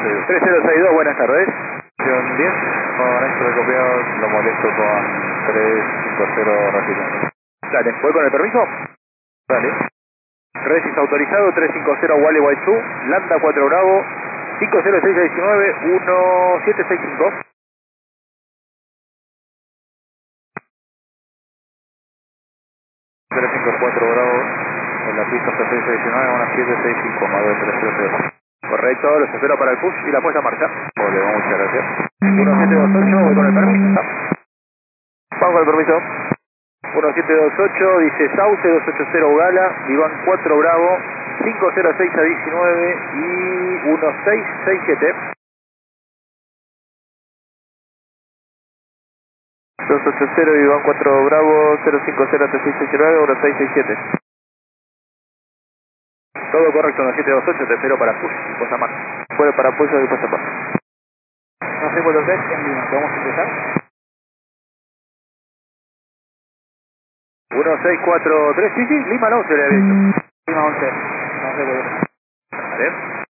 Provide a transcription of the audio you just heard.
3062, buenas tardes. 10, con esto de copiado lo molesto con 350 rápidamente. Dale, ¿voy con el permiso? Dale. Resis autorizado, 350 Wally White 2, Lambda 4 Bravo, 50619, 1765. 354 Bravo, en la pista 619, una 765, más de 330. Correcto, los espero para el push y la puesta en marcha. Vale, muchas gracias. 1728, voy con el permiso. Vamos con el permiso. 1728, dice Sauce, 280 Gala, Iván 4 Bravo, 506 a 19 y 1667. 280 Iván 4 Bravo, 050 3669, 1667. Todo correcto, 1728, te espero para push y puesta en marcha. Fuera para apoyo y puesta para. No sé cuánto es, en Lima, ¿vamos a empezar? 1643, sí, Lima 11 le había dicho. Lima 11, no sé cuánto es. Vale.